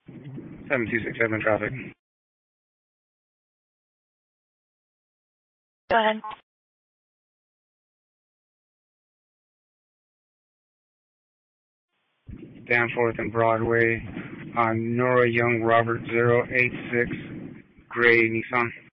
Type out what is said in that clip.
7267 traffic. Go ahead. Danforth and Broadway on Nora Young Robert 086 gray Nissan.